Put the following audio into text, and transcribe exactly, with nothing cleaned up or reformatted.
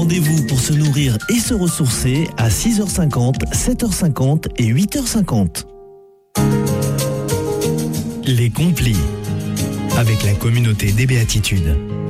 Rendez-vous pour se nourrir et se ressourcer à six heures cinquante, sept heures cinquante et huit heures cinquante. Les Complis, avec la communauté des Béatitudes.